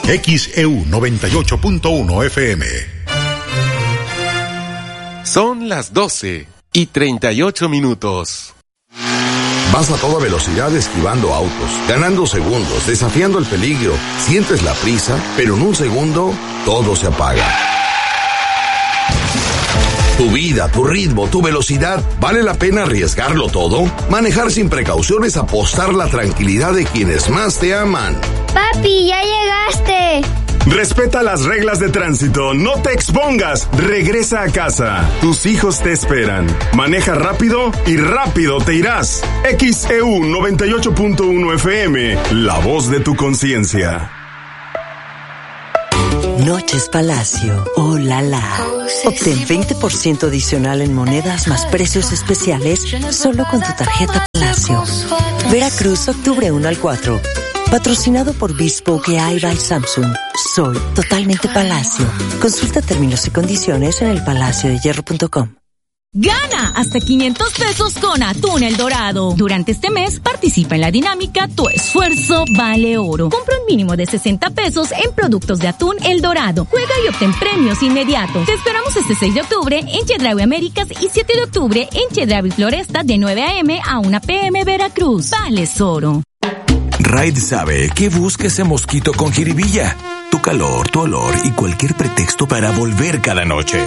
XEU 98.1 FM. Son las 12:38. Vas a toda velocidad esquivando autos, ganando segundos, desafiando el peligro. Sientes la prisa, pero en un segundo todo se apaga. Tu vida, tu ritmo, tu velocidad, ¿vale la pena arriesgarlo todo? Manejar sin precaución es apostar la tranquilidad de quienes más te aman. ¡Papi, ya llegaste! Respeta las reglas de tránsito, no te expongas, regresa a casa. Tus hijos te esperan. Maneja rápido y rápido te irás. XEU 98.1 FM, la voz de tu conciencia. Noches Palacio, oh la la. Obtén 20% adicional en monedas más precios especiales solo con tu tarjeta Palacio. Veracruz, octubre 1 al 4. Patrocinado por Bespoke AI by Samsung. Soy totalmente Palacio. Consulta términos y condiciones en elpalaciodehierro.com. Gana hasta 500 pesos con Atún El Dorado. Durante este mes, participa en la dinámica Tu Esfuerzo Vale Oro. Compra un mínimo de 60 pesos en productos de Atún El Dorado. Juega y obtén premios inmediatos. Te esperamos este 6 de octubre en Chedraui Américas y 7 de octubre en Chedraui Floresta de 9 a.m. a 1 p.m. Veracruz. Vales Oro. Raid sabe que busca ese mosquito con jiribilla. Tu calor, tu olor y cualquier pretexto para volver cada noche.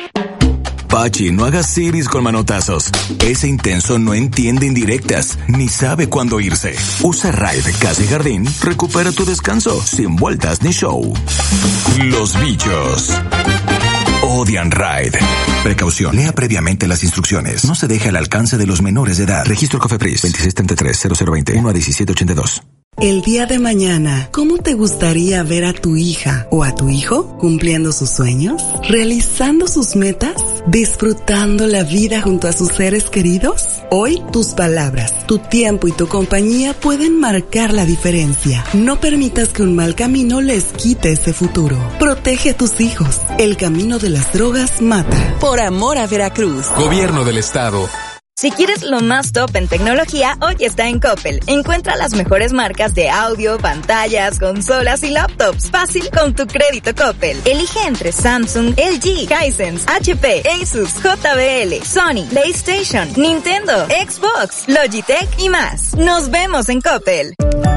Pachi, no hagas siris con manotazos. Ese intenso no entiende indirectas, ni sabe cuándo irse. Usa Raid Casa y Jardín, recupera tu descanso, sin vueltas ni show. Los bichos odian Raid. Precaución, lea previamente las instrucciones. No se deje al alcance de los menores de edad. Registro Cofepris 2633-0020 1-1782. El día de mañana, ¿cómo te gustaría ver a tu hija o a tu hijo cumpliendo sus sueños? ¿Realizando sus metas? ¿Disfrutando la vida junto a sus seres queridos? Hoy, tus palabras, tu tiempo y tu compañía pueden marcar la diferencia. No permitas que un mal camino les quite ese futuro. Protege a tus hijos. El camino de las drogas mata. Por amor a Veracruz. Gobierno del Estado. Si quieres lo más top en tecnología, hoy está en Coppel. Encuentra las mejores marcas de audio, pantallas, consolas y laptops. Fácil con tu crédito Coppel. Elige entre Samsung, LG, Hisense, HP, Asus, JBL, Sony, PlayStation, Nintendo, Xbox, Logitech y más. Nos vemos en Coppel.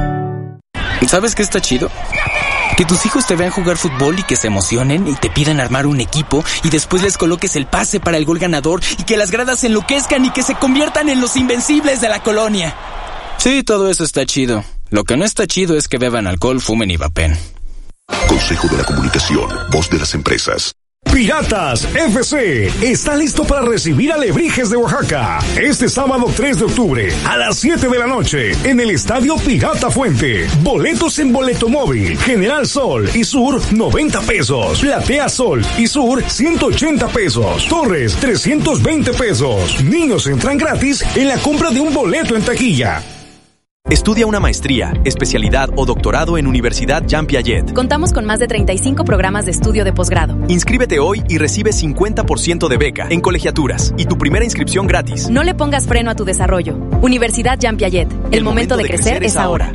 ¿Sabes qué está chido? Que tus hijos te vean jugar fútbol y que se emocionen y te pidan armar un equipo y después les coloques el pase para el gol ganador y que las gradas se enloquezcan y que se conviertan en los invencibles de la colonia. Sí, todo eso está chido. Lo que no está chido es que beban alcohol, fumen y vapen. Consejo de la Comunicación, voz de las empresas. Piratas FC está listo para recibir a Alebrijes de Oaxaca este sábado 3 de octubre a las 7 de la noche en el Estadio Pirata Fuente. Boletos en Boleto Móvil, General Sol y Sur 90 pesos, Platea Sol y Sur 180 pesos, Torres 320 pesos. Niños entran gratis en la compra de un boleto en taquilla. Estudia una maestría, especialidad o doctorado en Universidad Jean Piaget. Contamos con más de 35 programas de estudio de posgrado. Inscríbete hoy y recibe 50% de beca en colegiaturas y tu primera inscripción gratis. No le pongas freno a tu desarrollo. Universidad Jean Piaget. El momento de crecer es ahora.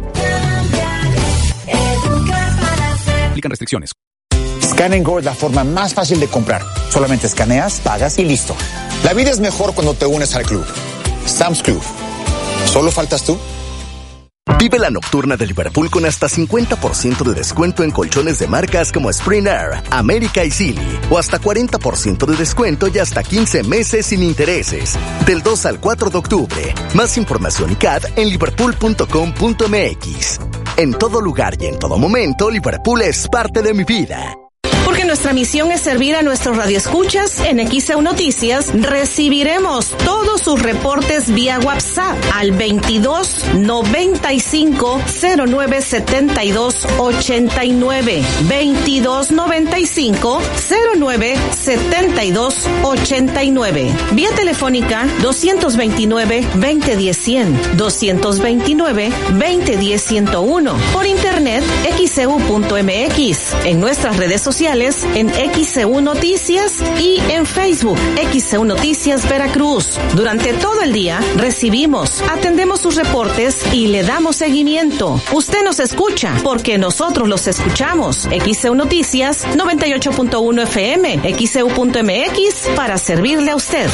Aplican restricciones. Scan & Go es la forma más fácil de comprar. Solamente escaneas, pagas y listo. La vida es mejor cuando te unes al club. Sam's Club. ¿Solo faltas tú? Vive la nocturna de Liverpool con hasta 50% de descuento en colchones de marcas como Spring Air, América y Silly, o hasta 40% de descuento y hasta 15 meses sin intereses. Del 2 al 4 de octubre. Más información y CAD en liverpool.com.mx. En todo lugar y en todo momento, Liverpool es parte de mi vida. Porque nuestra misión es servir a nuestros radioescuchas. En XEU Noticias recibiremos todos sus reportes vía WhatsApp al 22 95 09 72 89 22 95 09 72 89. Vía telefónica 229 2010 100 229 2010 101. Por internet xeu.mx. En nuestras redes sociales en XCU Noticias y en Facebook XCU Noticias Veracruz. Durante todo el día recibimos, atendemos sus reportes y le damos seguimiento. Usted nos escucha porque nosotros los escuchamos. XCU Noticias 98.1 FM, XCU.mx para servirle a usted.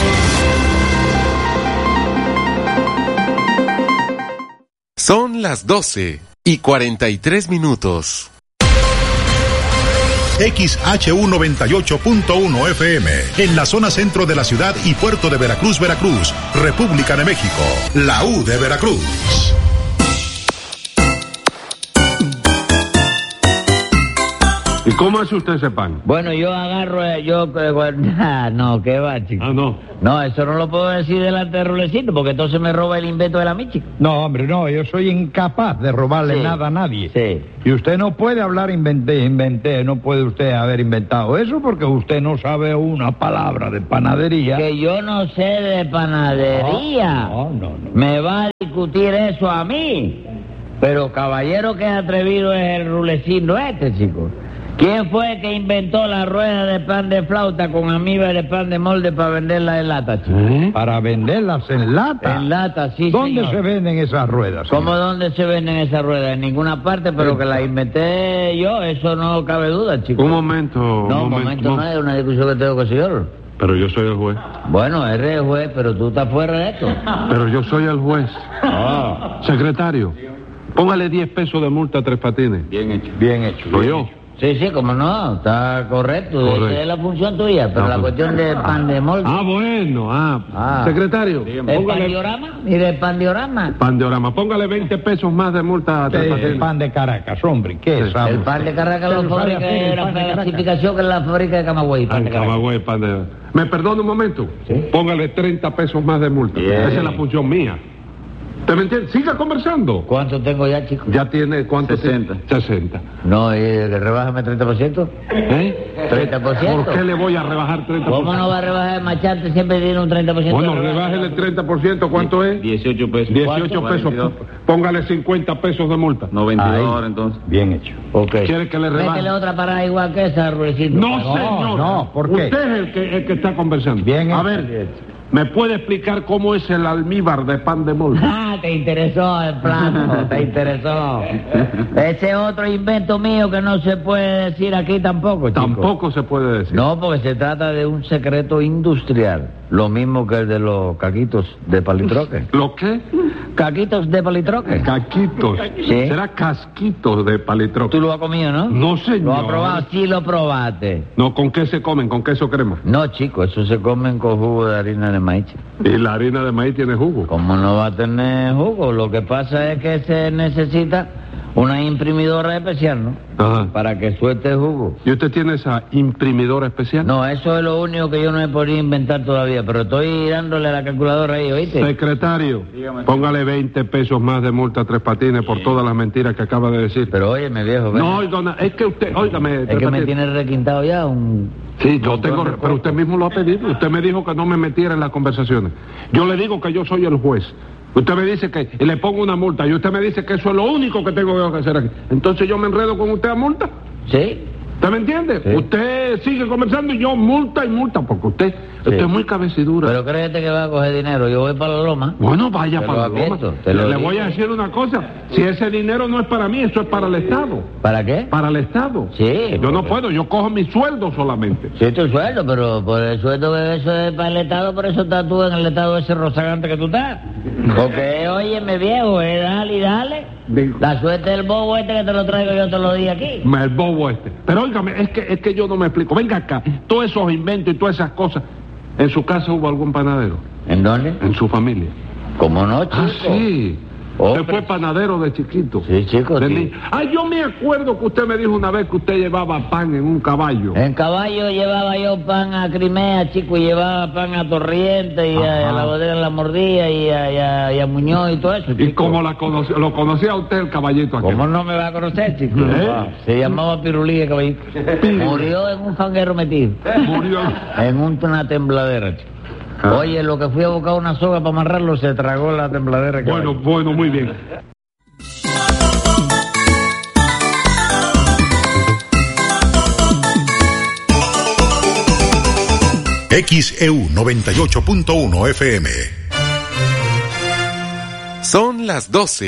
Son las 12:43. XHU 98.1 FM, en la zona centro de la ciudad y puerto de Veracruz, Veracruz, República de México, la U de Veracruz. ¿Y cómo hace usted ese pan? Bueno, yo agarro, no, ¿qué va, chico? Ah, no. No, eso no lo puedo decir delante de Rulecito, porque entonces me roba el invento de la Michi. No, hombre, no, yo soy incapaz de robarle nada a nadie. Sí. Y usted no puede hablar inventé, no puede usted haber inventado eso porque usted no sabe una palabra de panadería. Que yo no sé de panadería. No. Me va a discutir eso a mí. Pero caballero, que atrevido es el Rulecito este, chico. ¿Quién fue el que inventó la rueda de pan de flauta con amiba de pan de molde para venderla en lata, chico? ¿Para venderlas en lata? En lata, sí, ¿Dónde señor. se venden esas ruedas? ¿Cómo dónde se venden esas ruedas? En ninguna parte, pero que las inventé yo, eso no cabe duda, chico. Un momento. No, no, es una discusión que tengo con el señor. Pero yo soy el juez. Bueno, eres el juez, pero tú estás fuera de esto. Pero yo soy el juez. Secretario, póngale 10 pesos de multa a Tres Patines. Bien hecho. ¿Lo yo? Sí, como no, está correcto. Esa es la función tuya, pero la cuestión de pan de molde. Secretario, ¿El póngale... pandiorama? Mire, el pandiorama. Pandiorama, póngale 20 pesos más de multa a Tres Patines. El pan de Caracas, hombre, ¿qué es? El pan de Caracas lo fabrica, la clasificación que la fábrica de Camagüey. Camagüey, pan de... ¿Me perdona un momento? ¿Sí? Póngale 30 pesos más de multa. Esa es la función mía. ¿Te me entiendes? Siga conversando. ¿Cuánto tengo ya, chico? Ya tiene, ¿cuánto? 60. 60. No, ¿y rebájame 30%? ¿Eh? 30%. ¿Por qué le voy a rebajar 30%? ¿Cómo no va a rebajar el machante? Siempre tiene un 30%. Bueno, rebájele el 30%, ¿cuánto es? 18 pesos. 18 pesos. Póngale 50 pesos de multa. 92 ahora, entonces. Bien hecho. Okay. ¿Quiere que le rebaje? Métele otra parada igual que esa, Rulecito. No, señor. No, ¿por qué? Usted es el que está conversando. Bien hecho. A ver, ¿me puede explicar cómo es el almíbar de pan de molde? Ah, te interesó el plato, te interesó. Ese otro invento mío que no se puede decir aquí tampoco, chico. Tampoco se puede decir. No, porque se trata de un secreto industrial. Lo mismo que el de los caquitos de palitroque. ¿Lo qué? Caquitos de palitroque. Caquitos. Sí. Será casquitos de palitroque. Tú lo has comido, ¿no? No, señor. ¿Lo has probado? Sí, lo probaste. No, ¿con qué se comen? ¿Con queso crema? No, chico, eso se comen con jugo de harina de maíz. ¿Y la harina de maíz tiene jugo? ¿Cómo no va a tener jugo? Lo que pasa es que se necesita una imprimidora especial, ¿no? Ajá. Para que suelte el jugo. ¿Y usted tiene esa imprimidora especial? No, eso es lo único que yo no he podido inventar todavía, pero estoy dándole a la calculadora ahí, ¿oíste? Secretario, póngale 20 pesos más de multa a Tres Patines por todas las mentiras que acaba de decir. Pero óyeme, viejo. No, oiga, es que usted, óigame. Es que me tiene requintado ya Sí, yo tengo, pero usted mismo lo ha pedido. Usted me dijo que no me metiera en las conversaciones. Yo le digo que yo soy el juez. Usted me dice que le pongo una multa y usted me dice que eso es lo único que tengo que hacer aquí. Entonces yo me enredo con usted a multa. Sí. ¿Usted me entiende? Sí. Usted sigue conversando y yo multa y multa, porque usted es muy cabecidura. Pero créete que va a coger dinero. Yo voy para la loma. Bueno, vaya para la loma. Le voy a decir una cosa. Si ese dinero no es para mí, eso es para el Estado. ¿Para qué? Para el Estado. Sí. Yo no puedo, yo cojo mi sueldo solamente. Sí, tu sueldo, pero por el sueldo que eso es para el Estado, por eso estás tú en el estado ese rozagante que tú estás. Porque, óyeme, viejo, dale y dale. La suerte del bobo este que te lo traigo yo te lo di aquí. El bobo este. Pero óigame, es que yo no me explico. Venga acá, todos esos inventos y todas esas cosas. ¿En su casa hubo algún panadero? ¿En dónde? En su familia. ¿Cómo no, chico? Ah, sí. Usted fue panadero de chiquito. Sí, chico, sí. Yo me acuerdo que usted me dijo una vez que usted llevaba pan en un caballo. En caballo llevaba yo pan a Crimea, chico, y llevaba pan a Torriente y a la bodega de la Mordilla y a Muñoz y todo eso, chico. ¿Y cómo lo conocía usted el caballito aquí? ¿Cómo no me va a conocer, chico? Se llamaba Pirulí el caballito. Murió en un fanguero metido. Murió en una tembladera, chico. Oye, lo que fui a buscar una soga para amarrarlo se tragó la tembladera. Bueno, muy bien. XEU 98.1 FM. Son las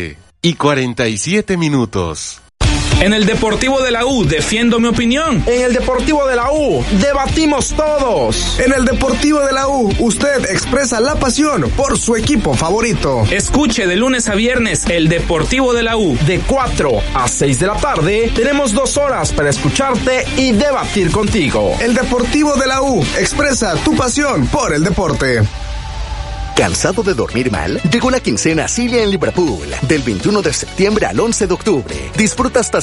12:47. En el Deportivo de la U defiendo mi opinión. En el Deportivo de la U debatimos todos. En el Deportivo de la U usted expresa la pasión por su equipo favorito. Escuche de lunes a viernes el Deportivo de la U. De 4 a 6 de la tarde tenemos 2 horas para escucharte y debatir contigo. El Deportivo de la U expresa tu pasión por el deporte. ¿Cansado de dormir mal? Llegó la quincena Cilia en Liverpool. Del 21 de septiembre al 11 de octubre. Disfruta hasta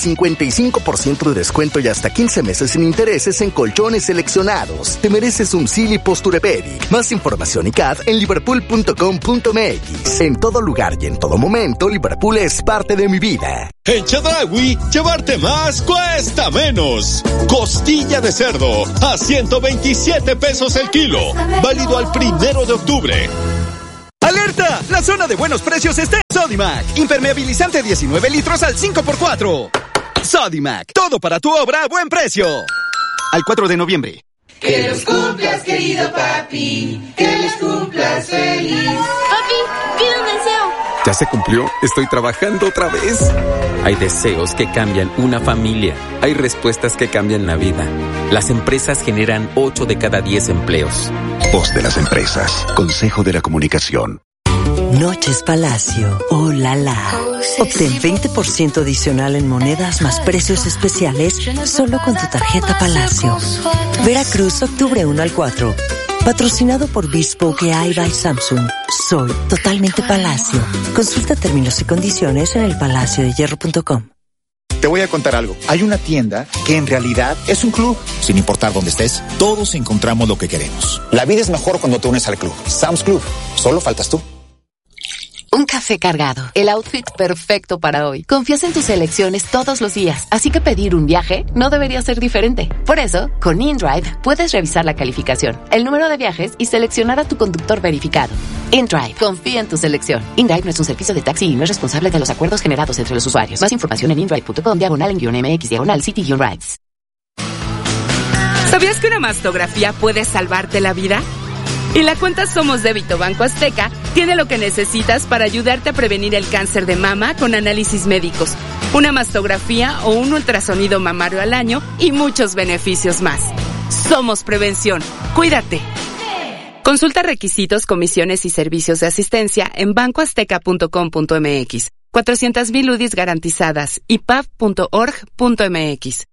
55% de descuento y hasta 15 meses sin intereses en colchones seleccionados. Te mereces un Silly Posturepedic. Más información y CAD en liverpool.com.mx. En todo lugar y en todo momento, Liverpool es parte de mi vida. En Chedraui, llevarte más cuesta menos. Costilla de cerdo a 127 pesos el kilo. Válido al 1 de octubre. ¡Alerta! La zona de buenos precios está en Sodimac. Impermeabilizante 19 litros al 5x4. Sodimac, todo para tu obra a buen precio. Al 4 de noviembre. Que los cumplas, querido papi. Que los cumplas feliz. Papi, pide un deseo. ¿Ya se cumplió? Estoy trabajando otra vez. Hay deseos que cambian una familia. Hay respuestas que cambian la vida. Las empresas generan 8 de cada 10 empleos. Voz de las empresas. Consejo de la Comunicación. Noches Palacio. ¡Oh, la la! Obtén 20% adicional en monedas más precios especiales solo con tu tarjeta Palacio. Veracruz, octubre 1 al 4. Patrocinado por Bespoke AI by Samsung. Soy totalmente Palacio. Consulta términos y condiciones en elpalaciodehierro.com. Te voy a contar algo. Hay una tienda que en realidad es un club. Sin importar dónde estés, todos encontramos lo que queremos. La vida es mejor cuando te unes al club. Sam's Club. Solo faltas tú. Un café cargado, el outfit perfecto para hoy. Confías en tus elecciones todos los días, así que pedir un viaje no debería ser diferente. Por eso, con InDrive puedes revisar la calificación, el número de viajes y seleccionar a tu conductor verificado. InDrive, confía en tu selección. InDrive no es un servicio de taxi y no es responsable de los acuerdos generados entre los usuarios. Más información en indrive.com/en-mx/City-Rides. ¿Sabías que una mastografía puede salvarte la vida? Y la cuenta Somos Débito Banco Azteca tiene lo que necesitas para ayudarte a prevenir el cáncer de mama con análisis médicos, una mastografía o un ultrasonido mamario al año y muchos beneficios más. Somos prevención. Cuídate. Consulta requisitos, comisiones y servicios de asistencia en bancoazteca.com.mx. 400,000 UDIs garantizadas. ipaf.org.mx.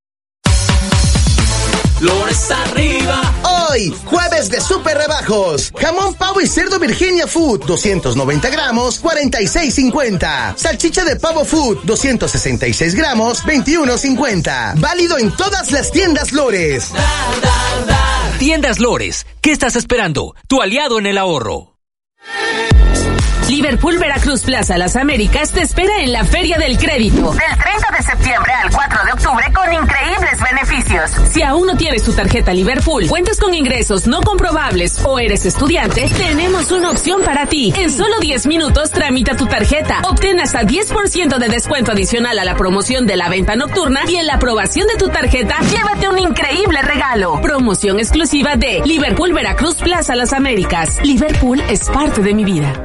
Flores arriba. Hoy, jueves de super rebajos. Jamón, pavo y cerdo Virginia Food, 290 gramos, 46.50. Salchicha de pavo Food, 266 gramos, 21.50. Válido en todas las tiendas Lores. Tiendas Lores, ¿qué estás esperando? Tu aliado en el ahorro. Liverpool Veracruz Plaza Las Américas te espera en la Feria del Crédito. Del 30 de septiembre al 4 de octubre con increíbles beneficios. Si aún no tienes tu tarjeta Liverpool, cuentas con ingresos no comprobables o eres estudiante, tenemos una opción para ti. En solo 10 minutos tramita tu tarjeta. Obtén hasta 10% de descuento adicional a la promoción de la venta nocturna y en la aprobación de tu tarjeta, llévate un increíble regalo. Promoción exclusiva de Liverpool Veracruz Plaza Las Américas. Liverpool es parte de mi vida.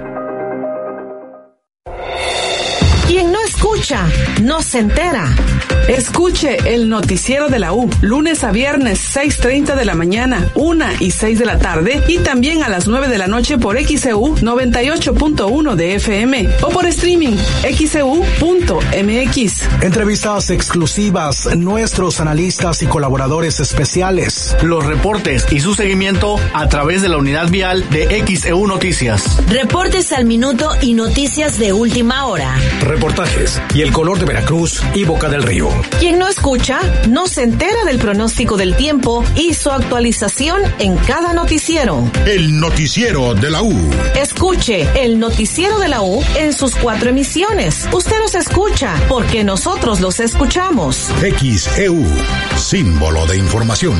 Quien no escucha, no se entera. Escuche el noticiero de la U, lunes a viernes, 6:30 de la mañana, 1 y 6 de la tarde, y también a las 9 de la noche por XEU 98.1 de FM o por streaming XEU.mx. Entrevistas exclusivas, nuestros analistas y colaboradores especiales. Los reportes y su seguimiento a través de la unidad vial de XEU Noticias. Reportes al minuto y noticias de última hora. Reportajes y el color de Veracruz y Boca del Río. Quien no escucha, no se entera del pronóstico del tiempo y su actualización en cada noticiero. El noticiero de la U. Escuche el noticiero de la U en sus 4 emisiones. Usted nos escucha porque nosotros los escuchamos. XEU, símbolo de información.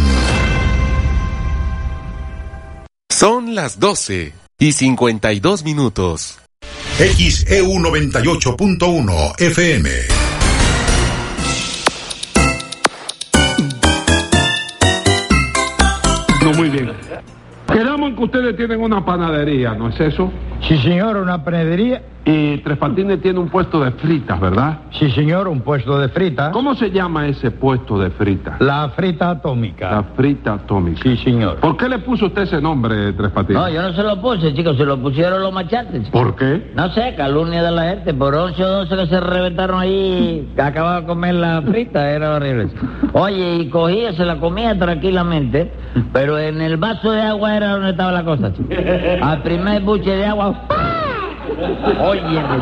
Son las 12:52. XEU 98.1 FM. No, muy bien. Quedamos en que ustedes tienen una panadería, ¿no es eso? Sí, señor, una panadería. Y Tres Patines tiene un puesto de fritas, ¿verdad? Sí, señor, un puesto de fritas. ¿Cómo se llama ese puesto de fritas? La frita atómica. La frita atómica. Sí, señor. ¿Por qué le puso usted ese nombre, Tres Patines? No, yo no se lo puse, chicos, se lo pusieron los machantes. ¿Por qué? No sé, calumnia de la gente. Por 11 o 12 que se reventaron ahí, que acababan de comer la frita, era horrible. Oye, y cogía, se la comía tranquilamente, pero en el vaso de agua era donde estaba la cosa, chico. Al primer buche de agua... Oye,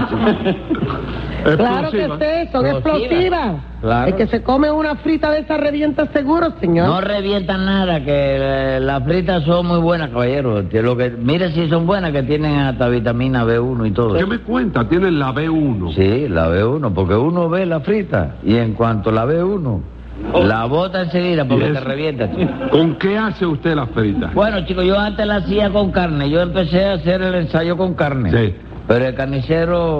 claro que sí, son explosivas. Claro. El que se come una frita de esa revienta seguro, señor. No revienta nada, que las fritas son muy buenas, caballero. Mire si son buenas, que tienen hasta vitamina B1 y todo. ¿Qué me cuenta? Tienen la B1. Sí, la B1, porque uno ve la frita y en cuanto la ve uno... La bota enseguida porque te revienta, chico. ¿Con qué hace usted la frita? Bueno, chicos, yo antes la hacía con carne. Yo empecé a hacer el ensayo con carne. Sí. Pero el carnicero